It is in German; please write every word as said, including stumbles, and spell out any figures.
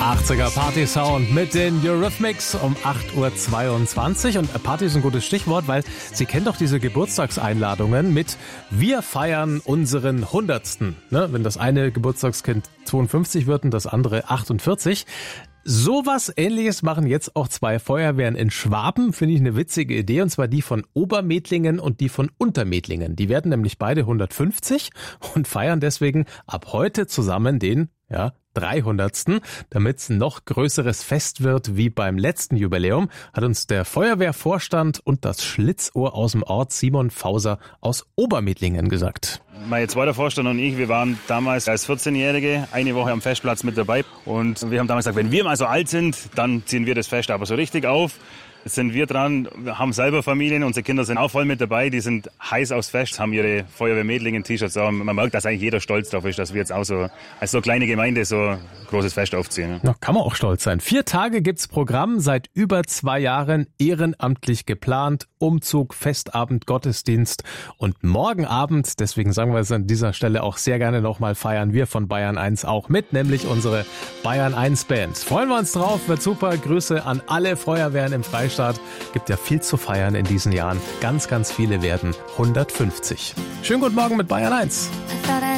achtziger Party-Sound mit den Eurythmics um acht Uhr zweiundzwanzig. Und Party ist ein gutes Stichwort, weil Sie kennen doch diese Geburtstagseinladungen mit "Wir feiern unseren Hundertsten". Ne? Wenn das eine Geburtstagskind zweiundfünfzig wird und das andere achtundvierzig. Sowas Ähnliches machen jetzt auch zwei Feuerwehren in Schwaben, finde ich eine witzige Idee, und zwar die von Obermedlingen und die von Untermedlingen. Die werden nämlich beide hundertfünfzig und feiern deswegen ab heute zusammen den, ja, dreihundertsten. Damit es ein noch größeres Fest wird wie beim letzten Jubiläum, hat uns der Feuerwehrvorstand und das Schlitzohr aus dem Ort Simon Fauser aus Obermedlingen gesagt. Mein zweiter Vorstand und ich, wir waren damals als vierzehnjährige eine Woche am Festplatz mit dabei und wir haben damals gesagt, wenn wir mal so alt sind, dann ziehen wir das Fest aber so richtig auf. Jetzt sind wir dran, wir haben selber Familien, unsere Kinder sind auch voll mit dabei, die sind heiß aufs Fest, haben ihre Feuerwehr-Medlingen-T-Shirts an. Man merkt, dass eigentlich jeder stolz drauf ist, dass wir jetzt auch so als so kleine Gemeinde so ein großes Fest aufziehen. Na, kann man auch stolz sein. Vier Tage gibt's Programm, seit über zwei Jahren ehrenamtlich geplant, Umzug, Festabend, Gottesdienst und morgen Abend, deswegen sagen wir es an dieser Stelle auch sehr gerne nochmal, feiern wir von Bayern eins auch mit, nämlich unsere Bayern eins Band. Freuen wir uns drauf, wird super. Grüße an alle Feuerwehren im Freistaat. Gibt ja viel zu feiern in diesen Jahren. Ganz, ganz viele werden hundertfünfzig. Schönen guten Morgen mit Bayern eins.